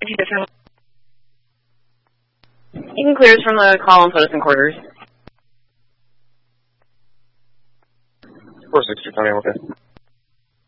You can clear us from the call and put us in quarters. 460, Tony, okay.